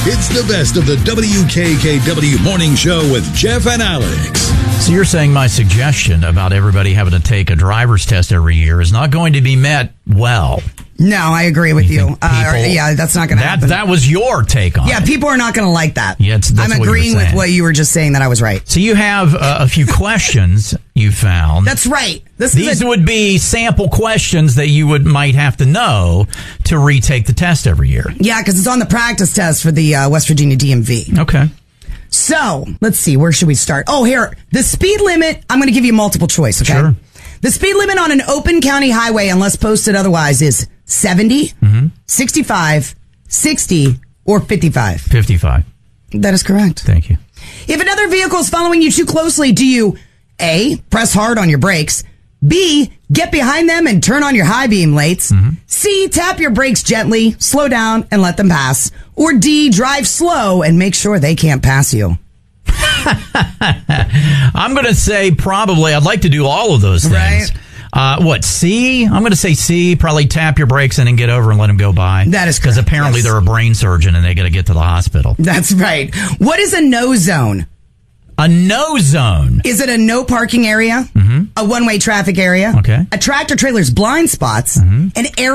It's the best of the WKKW Morning Show with Jeff and Alex. So you're saying my suggestion about everybody having to take a driver's test every year is not going to be met well? No, I agree with you. Yeah, that's not going to happen. That was your take on it. Yeah, people are not going to like that. Yeah, that's I'm agreeing with what you were just saying, that I was right. So you have a few questions you found. That's right. These would be sample questions that you might have to know to retake the test every year. Yeah, because it's on the practice test for the West Virginia DMV. Okay. So, let's see. Where should we start? Oh, here. The speed limit, I'm going to give you multiple choice, okay? Sure. The speed limit on an open county highway, unless posted otherwise, is 70, 65, 60, or 55. 55. That is correct. Thank you. If another vehicle is following you too closely, do you A, press hard on your brakes, B, get behind them and turn on your high beam lights, C, tap your brakes gently, slow down, and let them pass, or D, drive slow and make sure they can't pass you? I'm going to say probably I'd like to do all of those things. Right. C? I'm going to say C, probably tap your brakes in and get over and let them go by. That is correct. Because apparently they're a brain surgeon and they got to get to the hospital. That's right. What is a no zone? A no zone. Is it a no parking area? A one-way tractor area? Okay. A tractor trailer's blind spots? An area